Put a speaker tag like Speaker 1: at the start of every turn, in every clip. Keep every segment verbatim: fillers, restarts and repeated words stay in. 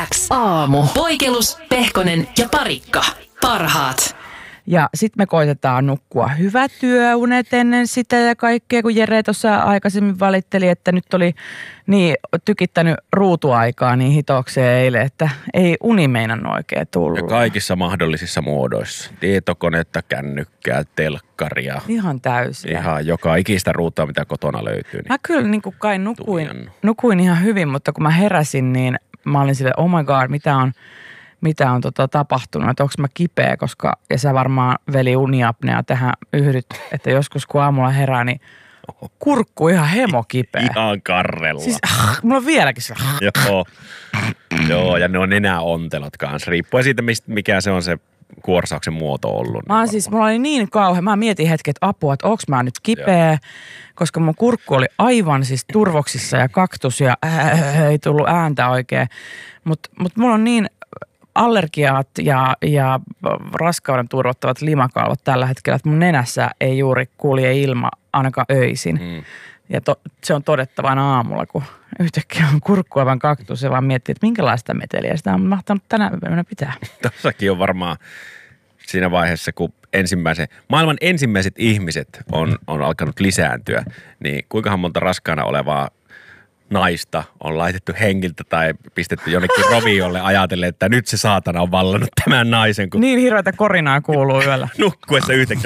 Speaker 1: X aamu. Poikelus, Pehkonen ja Parikka. Parhaat.
Speaker 2: Ja sitten me koitetaan nukkua hyvät työunet ennen sitä ja kaikkea, kun Jere tuossa aikaisemmin valitteli, että nyt oli niin tykittänyt ruutuaikaa niin hitokseen eilen, että ei uni meinannut oikein tullut.
Speaker 3: Ja kaikissa mahdollisissa muodoissa. Tietokonetta, kännykkää, telkkaria.
Speaker 2: Ihan täysin.
Speaker 3: Ihan joka ikistä ruutua, mitä kotona löytyy. Niin
Speaker 2: mä kyllä niin kuin kai nukuin, nukuin ihan hyvin, mutta kun mä heräsin, niin mä olin silleen, oh my god, mitä on... mitä on tota tapahtunut, että onko mä kipeä, koska, ja sä varmaan veli uniapnea tähän yhdyt, että joskus kun aamulla herää, niin kurkku ihan hemo kipeä.
Speaker 3: Ihan karrella.
Speaker 2: Siis, äh, mulla on vieläkin se.
Speaker 3: Joo. Joo, ja ne on enää ontelot kanssa, riippuen siitä, mikä se on se kuorsauksen muoto ollut.
Speaker 2: Mä siis, mulla oli niin kauhea, mä mietin hetken, että apua, että onko mä nyt kipeä, Joo. koska mun kurkku oli aivan siis turvoksissa ja kaktus ja äh, ei tullut ääntä oikein, mutta mut mulla on niin... allergiat ja, ja raskauden turvottavat limakalvot tällä hetkellä, että mun nenässä ei juuri kulje ilma ainakaan öisin. Mm. Ja to, se on todettava aina aamulla, kun yhtäkkiä on kurkku aivan kaktus ja vaan miettii, että minkälaista meteliä sitä on mahtanut tänä päivänä pitää.
Speaker 3: Tossakin on varmaan siinä vaiheessa, kun ensimmäisen, maailman ensimmäiset ihmiset on, on alkanut lisääntyä, niin kuinkahan monta raskaana olevaa naista on laitettu hengiltä tai pistetty jonnekin roviolle ajatellen, että nyt se saatana on vallannut tämän naisen. Kun
Speaker 2: niin hirveätä korinaa kuuluu yöllä.
Speaker 3: Nukkuessa yhtäkkiä.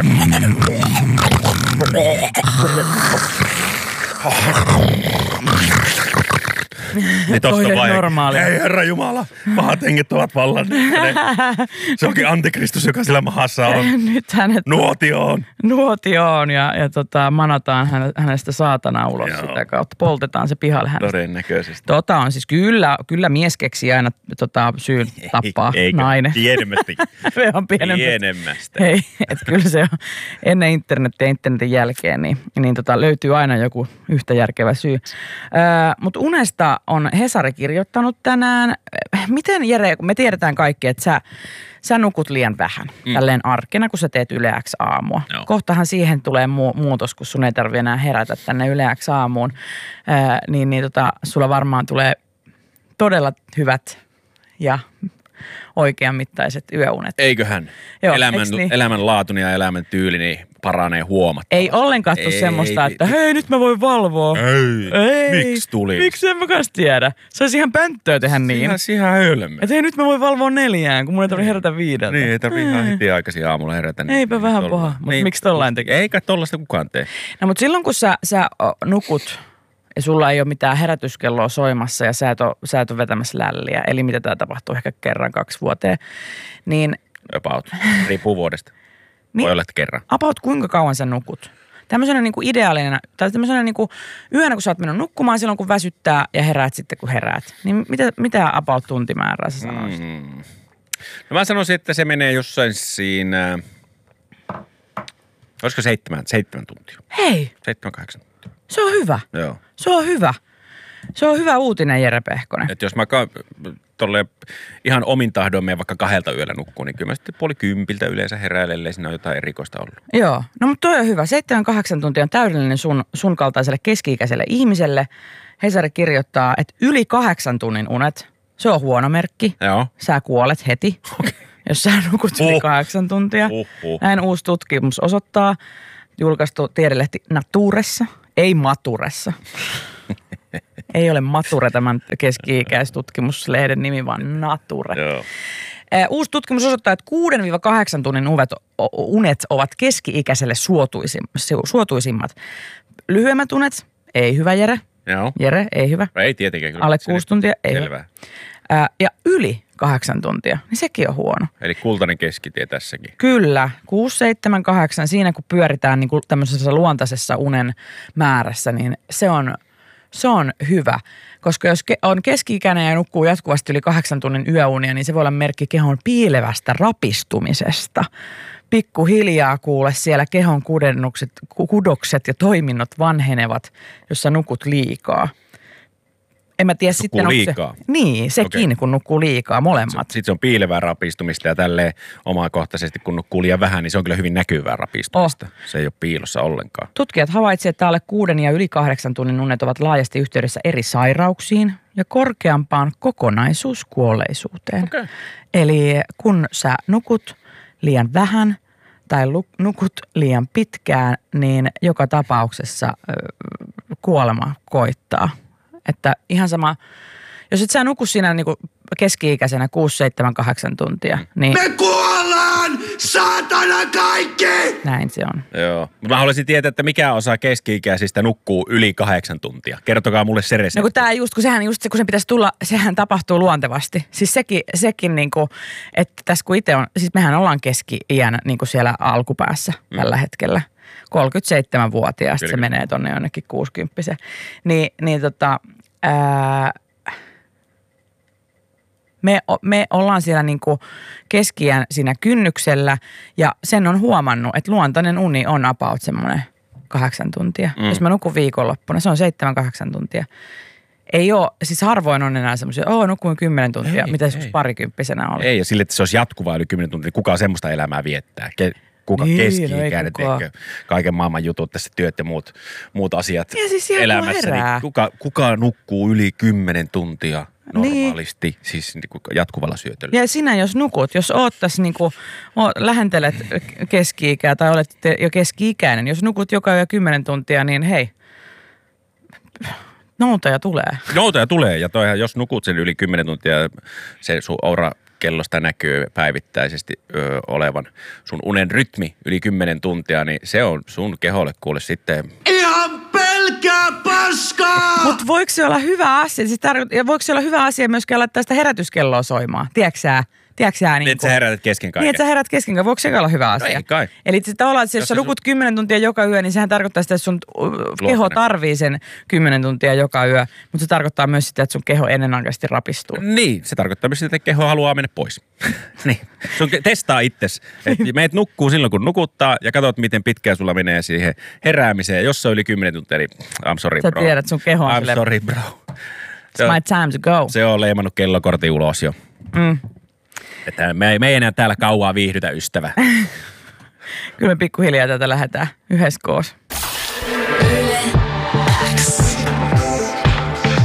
Speaker 3: Niin tosta vai, hei herra jumala, pahat henget ovat vallanneet. Se onkin antikristus, joka sillä mahassa on.
Speaker 2: Nyt hänet
Speaker 3: nuotioon.
Speaker 2: Nuotioon ja, ja tota, manataan hänestä saatana ulos. Joo. Sitä kautta. Poltetaan se pihalle hänestä.
Speaker 3: Todennäköisesti.
Speaker 2: Tota on siis kyllä, kyllä mies keksii aina tota, syyn tappaa
Speaker 3: ei,
Speaker 2: nainen.
Speaker 3: Pienemmästi.
Speaker 2: Se on pienemmästi.
Speaker 3: Pienemmästä.
Speaker 2: Ei, että kyllä se on ennen internetiä ja internetin jälkeen, niin, niin tota, löytyy aina joku yhtä järkevä syy. Öö, Mutta unesta on Hesari kirjoittanut tänään. Miten Jere, kun me tiedetään kaikki, että sä, sä nukut liian vähän mm. tälleen arkena, kun sä teet Yle X aamua. No. Kohtahan siihen tulee mu- muutos, kun sun ei tarvitse enää herätä tänne Yle X aamuun. Ää, niin niin tota, sulla varmaan tulee todella hyvät ja oikean mittaiset yöunet.
Speaker 3: Eiköhän. Joo, elämän, niin? elämänlaatuni ja elämän tyyli niin paranee huomattavasti.
Speaker 2: Ei ollenkaan tule semmoista, että hei nyt mä voin valvoa.
Speaker 3: Ei. ei. Miksi tuli?
Speaker 2: Miksi en mä kanssa tiedä? Se olisi ihan pönttöä tehdä niin.
Speaker 3: Ihan, ihan hölmö.
Speaker 2: Että hei nyt mä voin valvoa neljään, kun mun ei tarvitse herätä viideltä.
Speaker 3: Niin, ei tarvitse ihan heti aikaisin aamulla herätä. Niin,
Speaker 2: Eipä niin, vähän paha, mutta niin, miksi tollain tekee?
Speaker 3: Eikä tollaista kukaan tee.
Speaker 2: No mutta silloin kun sä, sä nukut ja sulla ei ole mitään herätyskelloa soimassa ja sä et ole, sä et ole vetämässä lälliä, eli mitä tämä tapahtuu ehkä kerran kaksi vuoteen, niin...
Speaker 3: About. Riippuu vuodesta. Voi niin, olla, että kerran.
Speaker 2: About kuinka kauan sä nukut? Tämmöisenä niin kuin ideaalina, tai tämmöisenä niin kuin yönä, kun sä oot mennyt nukkumaan silloin, kun väsyttää ja heräät sitten, kun heräät. Niin mitä, mitä about tuntimäärää sä sanoisit? Mm.
Speaker 3: No mä sanoisin, että se menee jossain siinä, olisiko seitsemän, seitsemän tuntia.
Speaker 2: Hei!
Speaker 3: Seitsemän, kahdeksan tuntia.
Speaker 2: Se on hyvä.
Speaker 3: Joo.
Speaker 2: Se on hyvä. Se on hyvä uutinen, Jere Pehkonen.
Speaker 3: Että jos mä ka- tolle ihan omin tahdoin menen vaikka kahdelta yöllä nukkuun, niin kyllä mä sitten puoli kympiltä yleensä heräilen, ellei siinä on jotain erikoista ollut.
Speaker 2: Joo. No mutta toi on hyvä. Seitsemän, kahdeksan tuntia on täydellinen sun, sun kaltaiselle keski-ikäiselle ihmiselle. Hesari kirjoittaa, että yli kahdeksan tunnin unet, se on huono merkki.
Speaker 3: Joo.
Speaker 2: Sä kuolet heti, okay. Jos sä nukut yli uh. kahdeksan tuntia. Uh, uh. Näin uusi tutkimus osoittaa, julkaistu tiedelehti Naturessa, ei Maturessa. Ei ole Mature tämän keski-ikäistutkimuslehden nimi, vaan Nature.
Speaker 3: Joo.
Speaker 2: Uusi tutkimus osoittaa, että kuudesta kahdeksaan tunnin unet, unet ovat keski-ikäiselle suotuisimmat. Lyhyemmät unet, ei hyvä Jere.
Speaker 3: Joo.
Speaker 2: Jere, ei hyvä.
Speaker 3: Ei tietenkään. Kyllä.
Speaker 2: Alle kuusi tuntia, ei
Speaker 3: selvä.
Speaker 2: Hyvä. Ja yli kahdeksan tuntia, niin sekin on huono.
Speaker 3: Eli kultainen keskitie tässäkin.
Speaker 2: Kyllä, kuusi, seitsemän, kahdeksan, siinä kun pyöritään niin kuin tämmöisessä luontaisessa unen määrässä, niin se on, se on hyvä. Koska jos on keski-ikäinen ja nukkuu jatkuvasti yli kahdeksan tunnin yöunia, niin se voi olla merkki kehon piilevästä rapistumisesta. Pikkuhiljaa kuule siellä kehon kudennukset, kudokset ja toiminnot vanhenevat, jos sä nukut liikaa. En mä tiedä sitten, onko
Speaker 3: liikaa.
Speaker 2: Se, niin, sekin, okay. kun nukkuu liikaa, molemmat.
Speaker 3: Sitten se on piilevää rapistumista ja tälleen omakohtaisesti, kun nukkuu liian vähän, niin se on kyllä hyvin näkyvää rapistumista. Oh. Se ei ole piilossa ollenkaan.
Speaker 2: Tutkijat havaitsivat, että alle kuuden ja yli kahdeksan tunnin unet ovat laajasti yhteydessä eri sairauksiin ja korkeampaan kokonaisuuskuolleisuuteen. Okay. Eli kun sä nukut liian vähän tai nukut liian pitkään, niin joka tapauksessa kuolema koittaa. Että ihan sama, jos et sä nuku siinä niinku keski-ikäisenä kuusi, seitsemän, kahdeksan tuntia, niin...
Speaker 4: Me kuollaan! Saatana kaikki!
Speaker 2: Näin se on.
Speaker 3: Joo. Mutta mä haluaisin tietää, että mikä osa keski-ikäisistä nukkuu yli kahdeksan tuntia. Kertokaa mulle se resepti.
Speaker 2: No kun tää just, kun sehän just se, kun sen pitäisi tulla, sehän tapahtuu luontevasti. Siis sekin, sekin niinku, että tässä kun itse on, siis mehän ollaan keski-iän niinku siellä alkupäässä mm. tällä hetkellä. kolmekymmentäseitsemänvuotiaasta se menee tonne jonnekin kuusikymppisen. Niin, niin tota, ää, me, me ollaan siellä niinku keski-iän siinä kynnyksellä ja sen on huomannut, että luontainen uni on about semmoinen kahdeksan tuntia. Mm. Jos mä nukun viikonloppuna, se on seitsemän, kahdeksan tuntia. Ei ole, siis harvoin on enää semmoisia, oo nukuin kymmenen tuntia, ei, mitä joskus parikymppisenä oli.
Speaker 3: Ei, ja sille, että se olisi jatkuvaa yli kymmenen tuntia, niin kukaan semmoista elämää viettää. Ke- Kuka niin, keski-ikäinen no tekee kaiken maailman jutut, tässä työt ja muut, muut asiat
Speaker 2: ja siis
Speaker 3: elämässä. Niin kuka, kuka nukkuu yli kymmenen tuntia normaalisti, niin. Siis niin jatkuvalla syötöllä?
Speaker 2: Ja sinä jos nukut, jos oot tässä niin kuin, lähentelet keski-ikää tai olet jo keski-ikäinen, jos nukut joka yö kymmenen tuntia, niin hei, noutaja tulee.
Speaker 3: Noutaja tulee ja toihan, jos nukut sen yli kymmenen tuntia, se sun aura kellosta näkyy päivittäisesti ö, olevan sun unen rytmi yli kymmenen tuntia, niin se on sun keholle kuule sitten...
Speaker 4: Ihan pelkkää paskaa!
Speaker 2: Mutta voiko se olla hyvä asia? Siis tarko- ja voiko se olla hyvä asia myöskään laittaa sitä herätyskelloa soimaan? Tiedätkö sä? Tiedätkö sä? Niin,
Speaker 3: niin että sä herätät kesken kaiken.
Speaker 2: Niin, että sä herät kesken kaiken. Voiko se olla hyvä asia?
Speaker 3: No ei kai.
Speaker 2: Eli tavallaan, että jos sä nukut kymmenen tuntia joka yö, niin sehän tarkoittaa sitä, että sun keho tarvii sen kymmenen tuntia joka yö. Mutta se tarkoittaa myös sitä, että sun keho ennenaikaisesti rapistuu.
Speaker 3: Niin, se tarkoittaa myös sitä, että keho haluaa mennä pois. Niin. Sun testaa itsesi. Meet nukkuu silloin, kun nukuttaa ja katsot, miten pitkään sulla menee siihen heräämiseen. Jos se on yli kymmenen tuntia, niin I'm sorry
Speaker 2: sä
Speaker 3: bro.
Speaker 2: Sä tiedät, sun keho on
Speaker 3: I'm
Speaker 2: sille...
Speaker 3: sorry bro.
Speaker 2: It's my time to go.
Speaker 3: Se on leimannut kellokortin ulos jo. Mm. Että me, me ei enää täällä kauaa viihdytä, ystävä.
Speaker 2: Kyllä me pikkuhiljaa tätä lähdetään yhdessä koos.
Speaker 1: Yle X.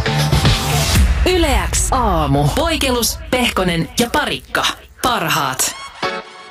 Speaker 1: Yle X aamu. Poikelus, Pehkonen ja Parikka. Parhaat.